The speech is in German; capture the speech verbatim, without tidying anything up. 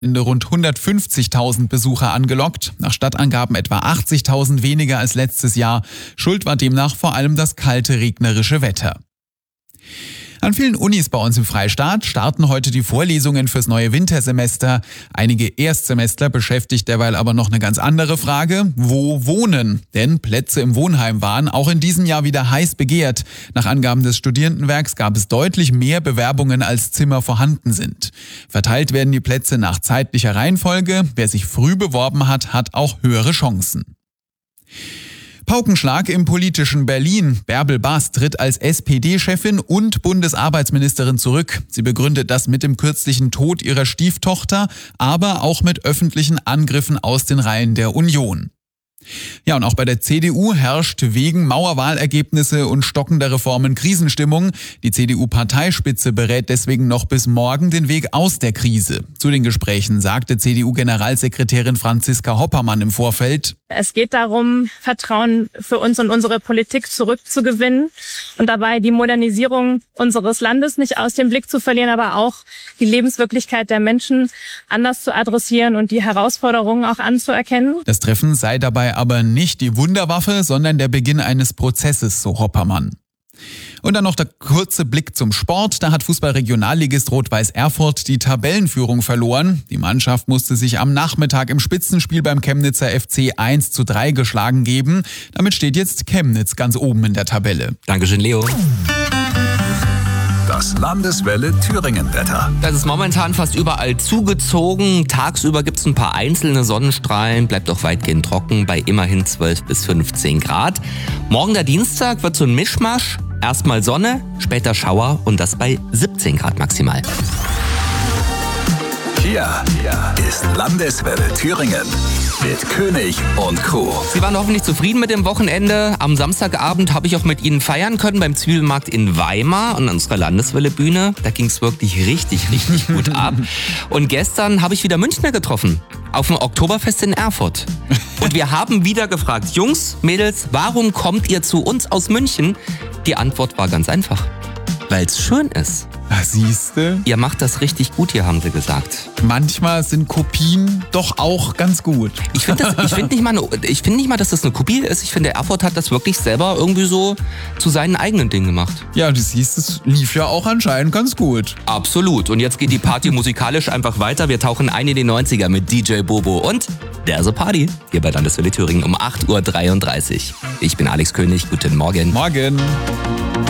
rund hundertfünfzigtausend Besucher angelockt, nach Stadtangaben etwa achtzigtausend weniger als letztes Jahr. Schuld war demnach vor allem das kalte, regnerische Wetter. An vielen Unis bei uns im Freistaat starten heute die Vorlesungen fürs neue Wintersemester. Einige Erstsemestler beschäftigt derweil aber noch eine ganz andere Frage: Wo wohnen? Denn Plätze im Wohnheim waren auch in diesem Jahr wieder heiß begehrt. Nach Angaben des Studierendenwerks gab es deutlich mehr Bewerbungen, als Zimmer vorhanden sind. Verteilt werden die Plätze nach zeitlicher Reihenfolge. Wer sich früh beworben hat, hat auch höhere Chancen. Paukenschlag im politischen Berlin. Bärbel Baas tritt als S P D-Chefin und Bundesarbeitsministerin zurück. Sie begründet das mit dem kürzlichen Tod ihrer Stieftochter, aber auch mit öffentlichen Angriffen aus den Reihen der Union. Ja, und auch bei der C D U herrscht wegen Mauerwahlergebnisse und stockender Reformen Krisenstimmung. Die C D U-Parteispitze berät deswegen noch bis morgen den Weg aus der Krise. Zu den Gesprächen sagte C D U-Generalsekretärin Franziska Hoppermann im Vorfeld: Es geht darum, Vertrauen für uns und unsere Politik zurückzugewinnen und dabei die Modernisierung unseres Landes nicht aus dem Blick zu verlieren, aber auch die Lebenswirklichkeit der Menschen anders zu adressieren und die Herausforderungen auch anzuerkennen. Das Treffen sei dabei aber nicht die Wunderwaffe, sondern der Beginn eines Prozesses, so Hoppermann. Und dann noch der kurze Blick zum Sport. Da hat Fußball-Regionalligist Rot-Weiß Erfurt die Tabellenführung verloren. Die Mannschaft musste sich am Nachmittag im Spitzenspiel beim Chemnitzer F C eins zu drei geschlagen geben. Damit steht jetzt Chemnitz ganz oben in der Tabelle. Dankeschön, Leo. Das Landeswelle Thüringen-Wetter. Das ist momentan fast überall zugezogen. Tagsüber gibt es ein paar einzelne Sonnenstrahlen, bleibt auch weitgehend trocken bei immerhin zwölf bis fünfzehn Grad. Morgen der Dienstag wird so ein Mischmasch. Erstmal Sonne, später Schauer und das bei siebzehn Grad maximal. Hier ist Landeswelle Thüringen mit König und Crew. Sie waren hoffentlich zufrieden mit dem Wochenende. Am Samstagabend habe ich auch mit Ihnen feiern können beim Zwiebelmarkt in Weimar und an unserer Landeswelle-Bühne. Da ging es wirklich richtig, richtig gut ab. Und gestern habe ich wieder Münchner getroffen auf dem Oktoberfest in Erfurt. Und wir haben wieder gefragt: Jungs, Mädels, warum kommt ihr zu uns aus München? Die Antwort war ganz einfach: Weil es schön ist. Siehste? Ihr macht das richtig gut hier, haben sie gesagt. Manchmal sind Kopien doch auch ganz gut. Ich finde find nicht, mal ne, ich find nicht mal, dass das eine Kopie ist. Ich finde, Erfurt hat das wirklich selber irgendwie so zu seinen eigenen Dingen gemacht. Ja, du siehst, es lief ja auch anscheinend ganz gut. Absolut. Und jetzt geht die Party musikalisch einfach weiter. Wir tauchen ein in die neunziger mit D J Bobo und There's a Party hier bei Landeswelle Thüringen um acht Uhr dreiunddreißig. Ich bin Alex König. Guten Morgen. Morgen.